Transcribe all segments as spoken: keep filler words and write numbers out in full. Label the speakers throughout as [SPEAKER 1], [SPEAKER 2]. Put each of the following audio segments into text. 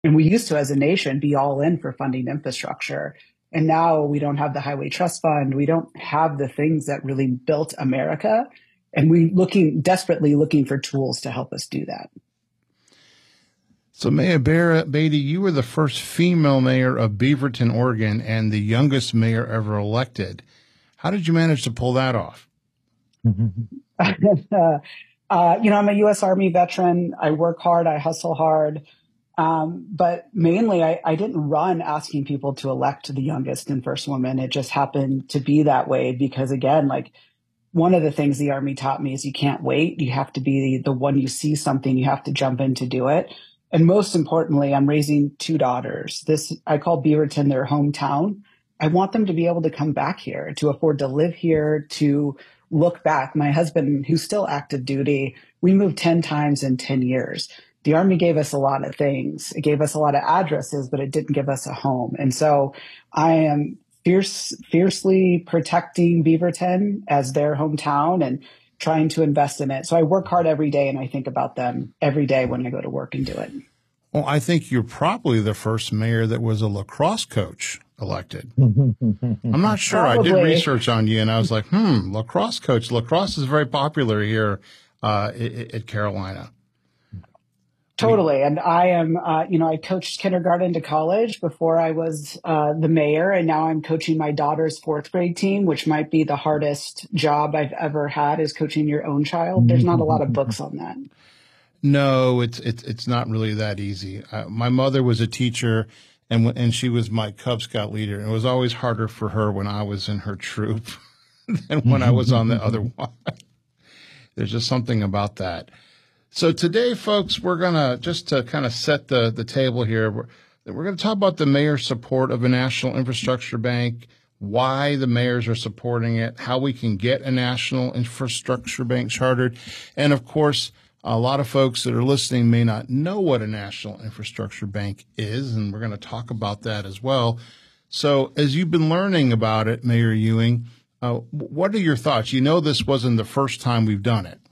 [SPEAKER 1] And we used to, as a nation, be all in for funding infrastructure. And now we don't have the Highway Trust Fund. We don't have the things that really built America. And we looking desperately looking for tools to help us do that.
[SPEAKER 2] So Mayor Beatty, you were the first female mayor of Beaverton, Oregon, and the youngest mayor ever elected. How did you manage to pull that off?
[SPEAKER 1] uh, uh, you know, I'm a U S Army veteran. I work hard. I hustle hard. Um, but mainly, I, I didn't run asking people to elect the youngest and first woman. It just happened to be that way because, again, like one of the things the Army taught me is you can't wait. You have to be the, the one you see something, you have to jump in to do it. And most importantly, I'm raising two daughters. This, I call Beaverton their hometown. I want them to be able to come back here, to afford to live here, to look back. My husband, who's still active duty, we moved ten times in ten years. The Army gave us a lot of things. It gave us a lot of addresses, but it didn't give us a home. And so I am fierce, fiercely protecting Beaverton as their hometown and trying to invest in it. So I work hard every day, and I think about them every day when I go to work and do it.
[SPEAKER 2] Well, I think you're probably the first mayor that was a lacrosse coach elected. I'm not sure.
[SPEAKER 1] Probably.
[SPEAKER 2] I did research on you, and I was like, hmm, lacrosse coach. Lacrosse is very popular here uh, at Carolina.
[SPEAKER 1] Totally. And I am, uh, you know, I coached kindergarten to college before I was uh, the mayor. And now I'm coaching my daughter's fourth grade team, which might be the hardest job I've ever had, is coaching your own child. There's not a lot of books on that.
[SPEAKER 2] No, it's it's it's not really that easy. Uh, my mother was a teacher, and and she was my Cub Scout leader. And it was always harder for her when I was in her troop than when I was on the other one. There's just something about that. So today, folks, we're going to, just to kind of set the, the table here, we're, we're going to talk about the mayor's support of a national infrastructure bank, why the mayors are supporting it, how we can get a national infrastructure bank chartered. And, of course, a lot of folks that are listening may not know what a national infrastructure bank is, and we're going to talk about that as well. So as you've been learning about it, Mayor Ewing, uh, what are your thoughts? You know this wasn't the first time we've done it.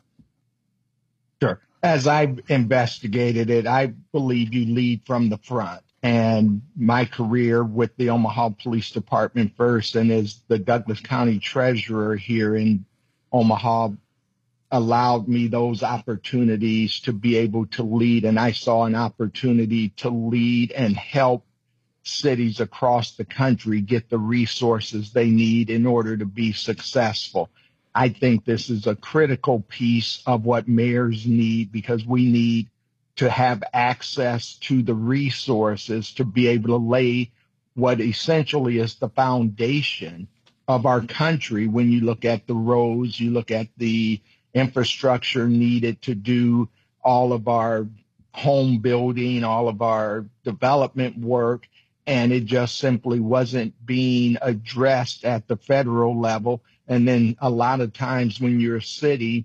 [SPEAKER 3] Sure. As I've investigated it, I believe you lead from the front. And my career with the Omaha Police Department first, and as the Douglas County Treasurer here in Omaha, allowed me those opportunities to be able to lead. And I saw an opportunity to lead and help cities across the country get the resources they need in order to be successful. I think this is a critical piece of what mayors need, because we need to have access to the resources to be able to lay what essentially is the foundation of our country. When you look at the roads, you look at the infrastructure needed to do all of our home building, all of our development work, and it just simply wasn't being addressed at the federal level. And then a lot of times when you're a city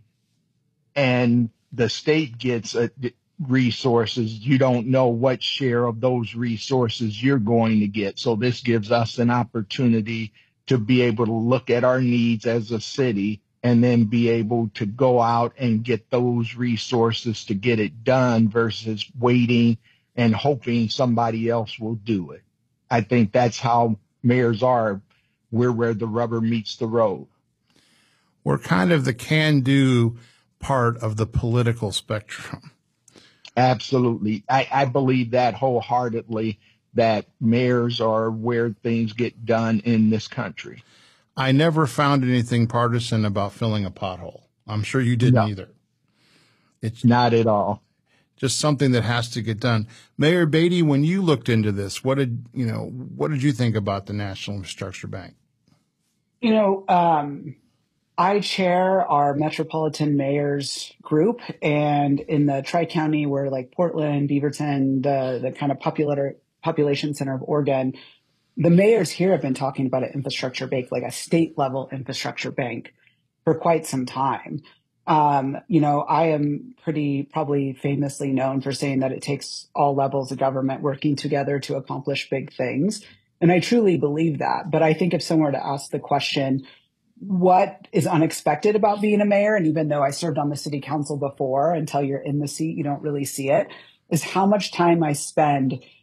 [SPEAKER 3] and the state gets a, resources, you don't know what share of those resources you're going to get. So this gives us an opportunity to be able to look at our needs as a city and then be able to go out and get those resources to get it done versus waiting and hoping somebody else will do it. I think that's how mayors are. We're where the rubber meets the road.
[SPEAKER 2] We're kind of the can-do part of the political spectrum.
[SPEAKER 3] Absolutely. I, I believe that wholeheartedly, that mayors are where things get done in this country.
[SPEAKER 2] I never found anything partisan about filling a pothole. I'm sure you didn't
[SPEAKER 3] No,
[SPEAKER 2] either. It's
[SPEAKER 3] not at all.
[SPEAKER 2] just something that has to get done. Mayor Beatty, when you looked into this, what did you know? What did you think about the National Infrastructure Bank?
[SPEAKER 1] You know, um, I chair our metropolitan mayors group, and in the Tri-County, where like Portland, Beaverton, the the kind of popular population center of Oregon, the mayors here have been talking about an infrastructure bank, like a state level infrastructure bank, for quite some time. Um, you know, I am pretty probably famously known for saying that it takes all levels of government working together to accomplish big things. And I truly believe that. But I think if someone were to ask the question, what is unexpected about being a mayor? And even though I served on the city council before, until you're in the seat, you don't really see it. is how much time I spend